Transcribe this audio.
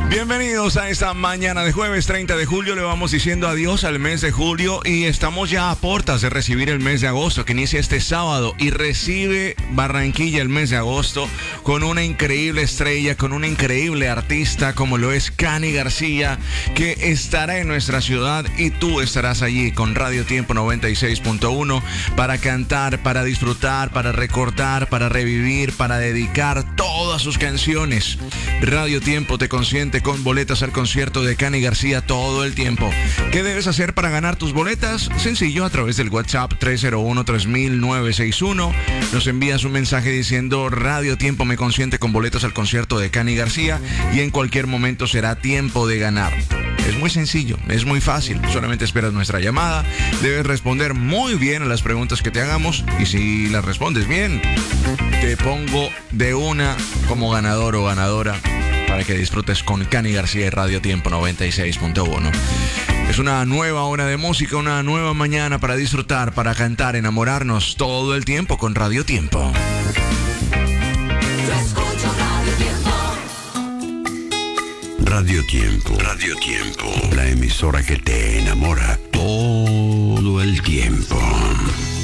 Bienvenidos a esta mañana de jueves 30 de julio. Le vamos diciendo adiós al mes de julio y estamos ya a puertas de recibir el mes de agosto, que inicia este sábado, y recibe Barranquilla el mes de agosto con una increíble estrella, con una increíble artista como lo es Cani García, que estará en nuestra ciudad y tú estarás allí con Radio Tiempo 96.1 para cantar, para disfrutar, para recordar, para revivir, para dedicar todas sus canciones. Radio Tiempo te consiente con boletas al concierto de Cani García todo el tiempo. ¿Qué debes hacer para ganar tus boletas? Sencillo, a través del WhatsApp 301-3961. Nos envías un mensaje diciendo Radio Tiempo me consiente con boletas al concierto de Cani García y en cualquier momento será tiempo de ganar. Es muy sencillo, es muy fácil. Solamente esperas nuestra llamada. Debes responder muy bien a las preguntas que te hagamos y si las respondes bien, te pongo de una como ganador o ganadora para que disfrutes con Cani García y Radio Tiempo 96.1. Es una nueva hora de música, una nueva mañana para disfrutar, para cantar, enamorarnos todo el tiempo con Radio Tiempo. Radio Tiempo, Radio Tiempo, la emisora que te enamora todo el tiempo.